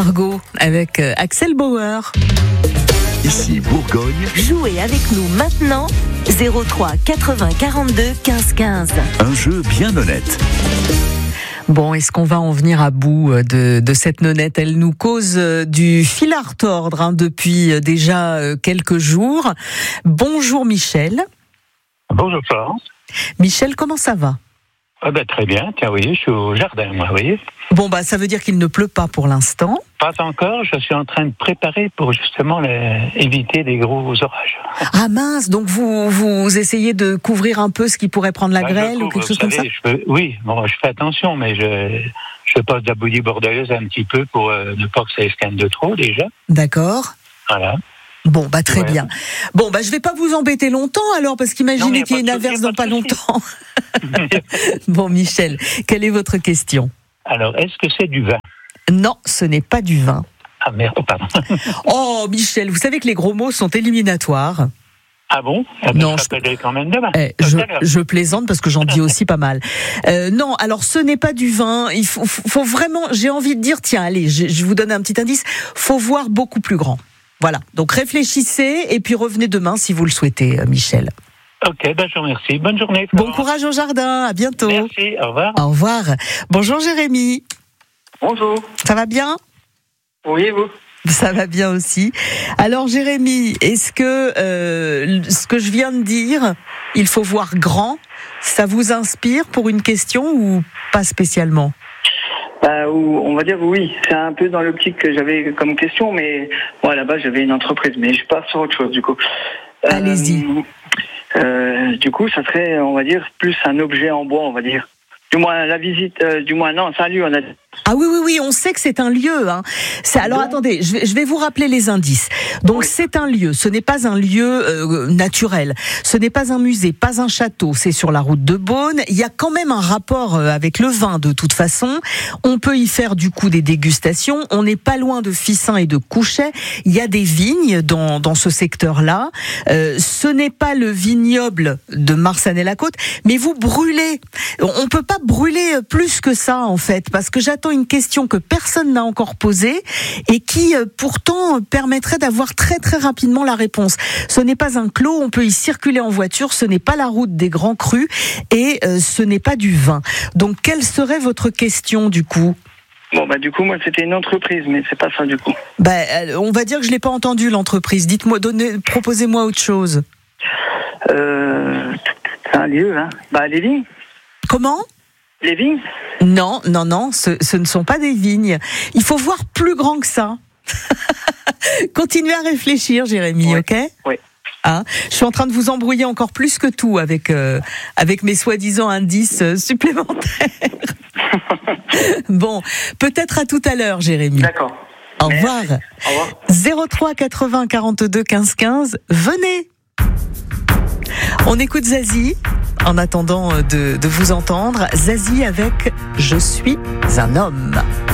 Margot avec Axel Bauer. Ici Bourgogne. Jouez avec nous maintenant 03 80 42 15 15. Un jeu bien honnête. Bon, est-ce qu'on va en venir à bout de cette nonnette ? Elle nous cause du fil à retordre depuis déjà quelques jours. Bonjour Michel. Bonjour Florence. Michel, comment ça va ? Très bien, tiens, vous voyez, je suis au jardin, moi, vous voyez. Bon, ça veut dire qu'il ne pleut pas pour l'instant. Pas encore, je suis en train de préparer pour justement éviter des gros orages. Ah mince, donc vous essayez de couvrir un peu ce qui pourrait prendre la grêle ou quelque chose comme ça ? Oui, je fais attention, mais je passe de la bouillie bordelaise un petit peu pour ne pas que ça escane de trop déjà. D'accord. Voilà. Bon, très bien. Bon, je vais pas vous embêter longtemps alors, parce qu'imaginez qu'il y ait une averse dans pas longtemps. Bon, Michel, quelle est votre question ? Alors, est-ce que c'est du vin ? Non, ce n'est pas du vin. Ah merde, pardon. Oh, Michel, vous savez que les gros mots sont éliminatoires. Ah bon ? Non, je rappellerai quand même demain. Je plaisante parce que j'en dis aussi pas mal. Non, alors ce n'est pas du vin. Il faut vraiment, j'ai envie de dire, tiens, allez, je vous donne un petit indice. Faut voir beaucoup plus grand. Voilà, donc réfléchissez et puis revenez demain si vous le souhaitez, Michel. Ok, je vous remercie. Bonne journée, Florence. Bon courage au jardin, à bientôt. Merci, au revoir. Au revoir. Bonjour Jérémy. Bonjour. Ça va bien ? Oui, et vous ? Ça va bien aussi. Alors Jérémy, est-ce que ce que je viens de dire, il faut voir grand, ça vous inspire pour une question ou pas spécialement ? On va dire oui, c'est un peu dans l'optique que j'avais comme question, mais moi là-bas j'avais une entreprise, mais je passe sur autre chose du coup. Allez-y. Du coup, ça serait, on va dire, plus un objet en bois, on va dire. Du moins la visite, non, c'est un lieu, on a dit. Ah oui, on sait que c'est un lieu. Hein. Alors attendez, je vais vous rappeler les indices. Donc c'est un lieu, ce n'est pas un lieu naturel, ce n'est pas un musée, pas un château, c'est sur la route de Beaune. Il y a quand même un rapport avec le vin de toute façon. On peut y faire du coup des dégustations. On n'est pas loin de Fissin et de Couchet. Il y a des vignes dans ce secteur-là. Ce n'est pas le vignoble de Marsanne-la-Côte, mais vous brûlez. On peut pas brûler plus que ça en fait, parce que j'attends une question que personne n'a encore posée et qui pourtant permettrait d'avoir très très rapidement la réponse. Ce n'est pas un clos, on peut y circuler en voiture, ce n'est pas la route des grands crus et ce n'est pas du vin. Donc quelle serait votre question du coup ? Bon du coup moi c'était une entreprise, mais c'est pas ça du coup. On va dire que je l'ai pas entendu l'entreprise. Dites-moi, proposez-moi autre chose. C'est un lieu, hein. Les vignes. Comment ? Les vignes ? Non, ce ne sont pas des vignes. Il faut voir plus grand que ça. Continuez à réfléchir, Jérémy, ok ? Oui. Hein ? Je suis en train de vous embrouiller encore plus que tout avec mes soi-disant indices supplémentaires. Bon, peut-être à tout à l'heure, Jérémy. D'accord. Au revoir. Au revoir. 03 80 42 15 15, venez. On écoute Zazie en attendant de vous entendre. Zazie avec « Je suis un homme ».